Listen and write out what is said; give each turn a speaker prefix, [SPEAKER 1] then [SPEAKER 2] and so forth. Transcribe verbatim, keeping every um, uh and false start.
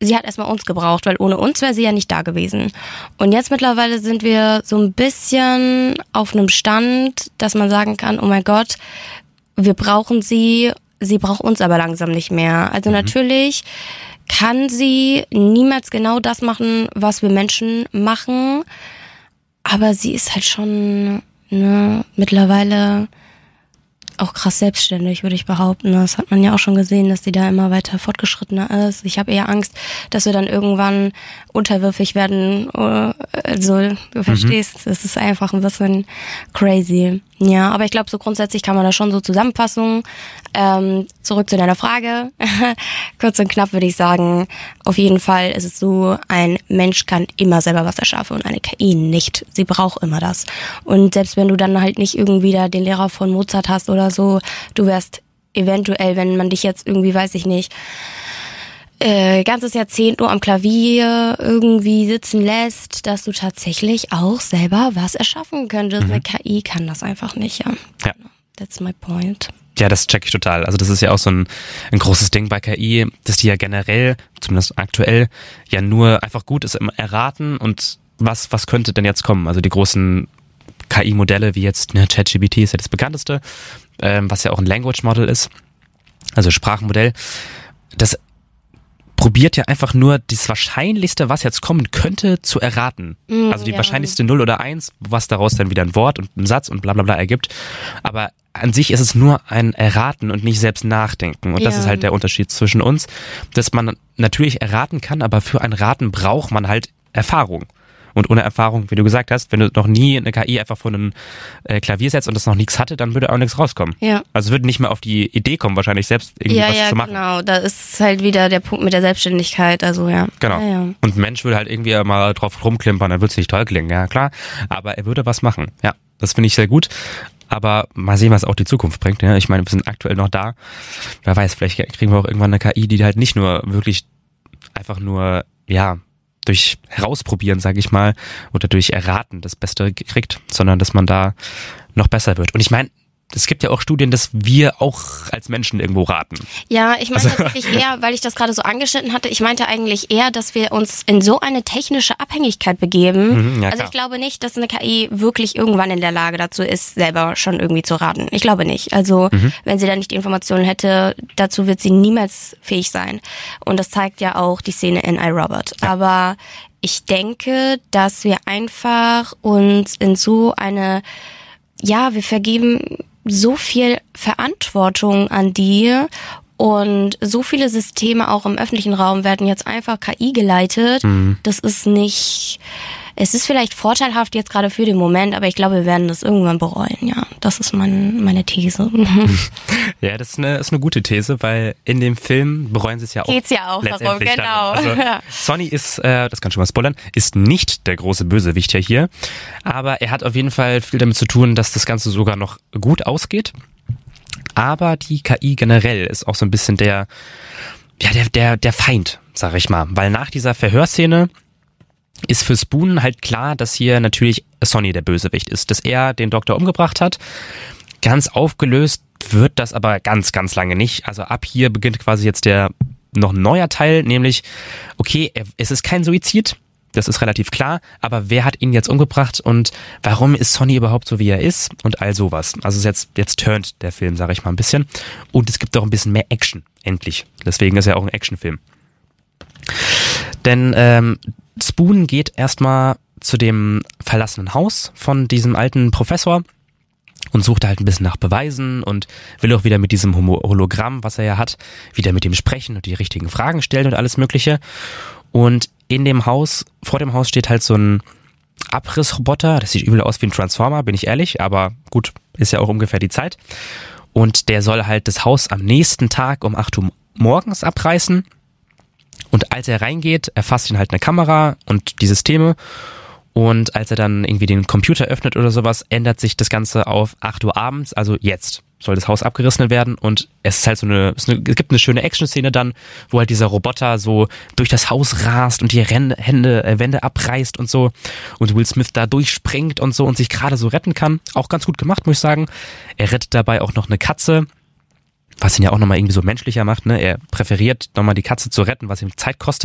[SPEAKER 1] sie hat erstmal uns gebraucht, weil ohne uns wäre sie ja nicht da gewesen. Und jetzt mittlerweile sind wir so ein bisschen auf einem Stand, dass man sagen kann, oh mein Gott, wir brauchen sie, sie braucht uns aber langsam nicht mehr. Also mhm. natürlich kann sie niemals genau das machen, was wir Menschen machen, aber sie ist halt schon ne, mittlerweile auch krass selbstständig, würde ich behaupten. Das hat man ja auch schon gesehen, dass die da immer weiter fortgeschrittener ist. Ich habe eher Angst, dass wir dann irgendwann unterwürfig werden. Also, du verstehst, es mhm. ist einfach ein bisschen crazy. Ja, aber ich glaube, so grundsätzlich kann man das schon so zusammenfassen. Ähm, zurück zu deiner Frage. Kurz und knapp würde ich sagen, auf jeden Fall ist es so, ein Mensch kann immer selber was erschaffen und eine K I nicht. Sie braucht immer das. Und selbst wenn du dann halt nicht irgendwie da den Lehrer von Mozart hast oder so, du wärst eventuell, wenn man dich jetzt irgendwie, weiß ich nicht, äh, ganzes Jahrzehnt nur am Klavier irgendwie sitzen lässt, dass du tatsächlich auch selber was erschaffen könntest. Mhm. Eine K I kann das einfach nicht, ja.
[SPEAKER 2] Ja.
[SPEAKER 1] That's my point.
[SPEAKER 2] Ja, das check ich total. Also das ist ja auch so ein, ein großes Ding bei K I, dass die ja generell, zumindest aktuell, ja nur einfach gut ist im Erraten und was, was könnte denn jetzt kommen? Also die großen K I-Modelle wie jetzt ne, ChatGPT ist ja das bekannteste, ähm, was ja auch ein Language Model ist, also Sprachmodell. Das probiert ja einfach nur das Wahrscheinlichste, was jetzt kommen könnte, zu erraten. Mm, also die ja. wahrscheinlichste null oder eins, was daraus dann wieder ein Wort und ein Satz und bla bla bla ergibt. Aber an sich ist es nur ein Erraten und nicht selbst nachdenken. Und das ja. ist halt der Unterschied zwischen uns, dass man natürlich erraten kann, aber für ein Raten braucht man halt Erfahrung. Und ohne Erfahrung, wie du gesagt hast, wenn du noch nie eine K I einfach vor einem äh, Klavier setzt und das noch nichts hatte, dann würde auch nichts rauskommen.
[SPEAKER 1] Ja.
[SPEAKER 2] Also würde nicht mehr auf die Idee kommen, wahrscheinlich selbst irgendwie
[SPEAKER 1] ja,
[SPEAKER 2] was
[SPEAKER 1] ja,
[SPEAKER 2] zu machen.
[SPEAKER 1] Ja, genau. Da ist halt wieder der Punkt mit der Selbstständigkeit. Also ja.
[SPEAKER 2] Genau.
[SPEAKER 1] Ja, ja.
[SPEAKER 2] Und ein Mensch würde halt irgendwie mal drauf rumklimpern, dann würde es nicht toll klingen, ja klar. Aber er würde was machen. Ja, das finde ich sehr gut. Aber mal sehen, was auch die Zukunft bringt. Ja, ich meine, wir sind aktuell noch da. Wer weiß, vielleicht kriegen wir auch irgendwann eine K I, die halt nicht nur wirklich einfach nur, ja, durch Herausprobieren, sage ich mal, oder durch Erraten das Beste kriegt, sondern dass man da noch besser wird. Und ich meine, es gibt ja auch Studien, dass wir auch als Menschen irgendwo raten.
[SPEAKER 1] Ja, ich meine also, tatsächlich eher, weil ich das gerade so angeschnitten hatte, ich meinte eigentlich eher, dass wir uns in so eine technische Abhängigkeit begeben.
[SPEAKER 2] Mhm, ja,
[SPEAKER 1] also
[SPEAKER 2] klar.
[SPEAKER 1] ich glaube nicht, dass eine K I wirklich irgendwann in der Lage dazu ist, selber schon irgendwie zu raten. Ich glaube nicht. Also mhm. wenn sie da nicht die Informationen hätte, dazu wird sie niemals fähig sein. Und das zeigt ja auch die Szene in iRobot. Ja. Aber ich denke, dass wir einfach uns in so eine, ja, wir vergeben so viel Verantwortung an die und so viele Systeme auch im öffentlichen Raum werden jetzt einfach K I geleitet. Mhm. Das ist nicht, es ist vielleicht vorteilhaft jetzt gerade für den Moment, aber ich glaube, wir werden das irgendwann bereuen, ja. Das ist mein, meine These.
[SPEAKER 2] Ja, das ist eine, ist eine gute These, weil in dem Film bereuen sie es ja auch.
[SPEAKER 1] Geht's ja auch darum, genau.
[SPEAKER 2] Also, Sonny ist, äh, das kann schon mal spoilern, ist nicht der große Bösewicht ja hier, aber er hat auf jeden Fall viel damit zu tun, dass das Ganze sogar noch gut ausgeht. Aber die K I generell ist auch so ein bisschen der, ja, der, der, der Feind, sag ich mal, weil nach dieser Verhörszene ist für Spoon halt klar, dass hier natürlich Sonny der Bösewicht ist, dass er den Doktor umgebracht hat. Ganz aufgelöst wird das aber ganz, ganz lange nicht. Also ab hier beginnt quasi jetzt der noch ein neuer Teil, nämlich, okay, es ist kein Suizid, das ist relativ klar, aber wer hat ihn jetzt umgebracht und warum ist Sonny überhaupt so, wie er ist und all sowas. Also jetzt, jetzt turnt der Film, sage ich mal, ein bisschen. Und es gibt auch ein bisschen mehr Action, endlich. Deswegen ist er auch ein Actionfilm. Denn ähm, Spoon geht erstmal zu dem verlassenen Haus von diesem alten Professor und sucht halt ein bisschen nach Beweisen und will auch wieder mit diesem Hologramm, was er ja hat, wieder mit ihm sprechen und die richtigen Fragen stellen und alles Mögliche. Und in dem Haus, vor dem Haus steht halt so ein Abrissroboter, das sieht übel aus wie ein Transformer, bin ich ehrlich, aber gut, ist ja auch ungefähr die Zeit. Und der soll halt das Haus am nächsten Tag um acht Uhr morgens abreißen. Und als er reingeht, erfasst ihn halt eine Kamera und die Systeme. Und als er dann irgendwie den Computer öffnet oder sowas, ändert sich das Ganze auf acht Uhr abends, also jetzt soll das Haus abgerissen werden. Und es ist halt so eine, es gibt eine schöne Action-Szene dann, wo halt dieser Roboter so durch das Haus rast und die Rände, Hände, äh, Wände abreißt und so. Und Will Smith da durchspringt und so und sich gerade so retten kann. Auch ganz gut gemacht, muss ich sagen. Er rettet dabei auch noch eine Katze, was ihn ja auch nochmal irgendwie so menschlicher macht, ne? Er präferiert nochmal die Katze zu retten, was ihm Zeit kostet.